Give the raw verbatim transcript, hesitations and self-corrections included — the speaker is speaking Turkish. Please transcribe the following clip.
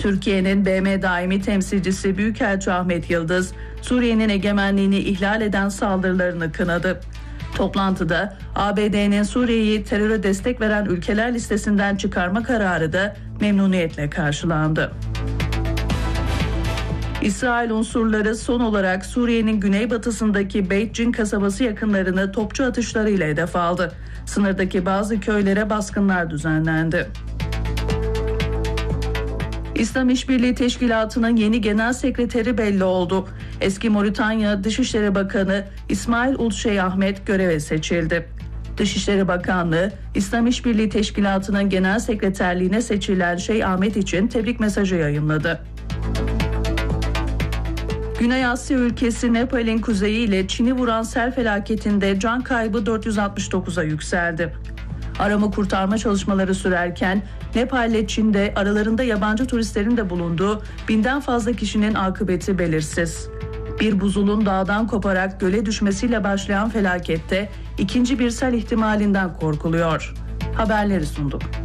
Türkiye'nin B M daimi temsilcisi Büyükelçi Ahmet Yıldız, Suriye'nin egemenliğini ihlal eden saldırılarını kınadı. Toplantıda A B D'nin Suriye'yi teröre destek veren ülkeler listesinden çıkarma kararı da memnuniyetle karşılandı. İsrail unsurları son olarak Suriye'nin güneybatısındaki Beit Cin kasabası yakınlarını topçu atışlarıyla hedef aldı. Sınırdaki bazı köylere baskınlar düzenlendi. İslam İşbirliği Teşkilatı'nın yeni genel sekreteri belli oldu. Eski Moritanya Dışişleri Bakanı İsmail Uld Şeyh Ahmet göreve seçildi. Dışişleri Bakanlığı, İslam İşbirliği Teşkilatı'nın genel sekreterliğine seçilen Şeyh Ahmet için tebrik mesajı yayımladı. Güney Asya ülkesi Nepal'in kuzeyi ile Çin'i vuran sel felaketinde can kaybı dört yüz altmış dokuza yükseldi. Arama kurtarma çalışmaları sürerken Nepal ile Çin'de aralarında yabancı turistlerin de bulunduğu binden fazla kişinin akıbeti belirsiz. Bir buzulun dağdan koparak göle düşmesiyle başlayan felakette ikinci bir sel ihtimalinden korkuluyor. Haberleri sunduk.